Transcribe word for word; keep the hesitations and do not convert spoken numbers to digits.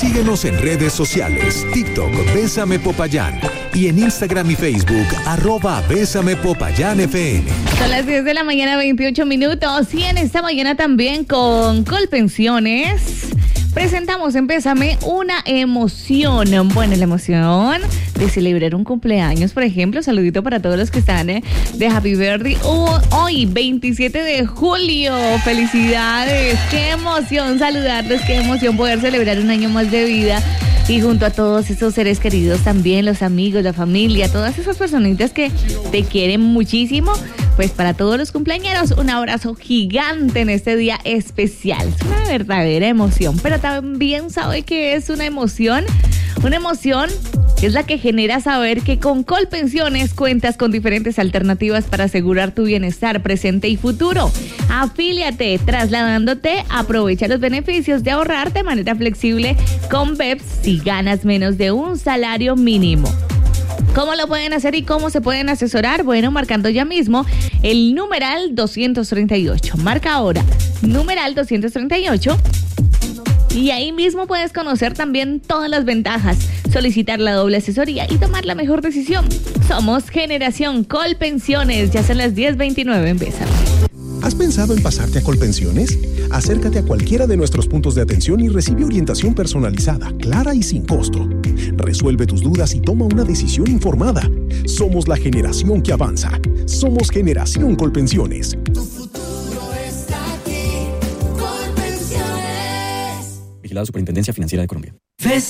Síguenos en redes sociales, TikTok, Bésame Popayán, y en Instagram y Facebook, arroba Bésame Popayán F M. Son las diez de la mañana, veintiocho minutos, y en esta mañana también con Colpensiones presentamos en Bésame una emoción. Bueno, la emoción de celebrar un cumpleaños, por ejemplo. Saludito para todos los que están eh, de Happy Birthday uh, hoy, veintisiete de julio. Felicidades, qué emoción saludarlos, qué emoción poder celebrar un año más de vida. Y junto a todos esos seres queridos también, los amigos, la familia, todas esas personitas que te quieren muchísimo. Pues para todos los cumpleañeros, un abrazo gigante en este día especial. Es una verdadera emoción, pero también sabe que es una emoción, una emoción es la que genera saber que con Colpensiones cuentas con diferentes alternativas para asegurar tu bienestar presente y futuro. Afíliate, trasladándote, aprovecha los beneficios de ahorrar de manera flexible con B E P S si ganas menos de un salario mínimo. ¿Cómo lo pueden hacer y cómo se pueden asesorar? Bueno, marcando ya mismo el numeral doscientos treinta y ocho. Marca ahora, numeral doscientos treinta y ocho. Y ahí mismo puedes conocer también todas las ventajas, solicitar la doble asesoría y tomar la mejor decisión. Somos Generación Colpensiones. Ya son las diez veintinueve en Bésame. ¿Has pensado en pasarte a Colpensiones? Acércate a cualquiera de nuestros puntos de atención y recibe orientación personalizada, clara y sin costo. Resuelve tus dudas y toma una decisión informada. Somos la generación que avanza. Somos Generación Colpensiones. Tu futuro está aquí. Colpensiones. Vigilado Superintendencia Financiera de Colombia. Bésame.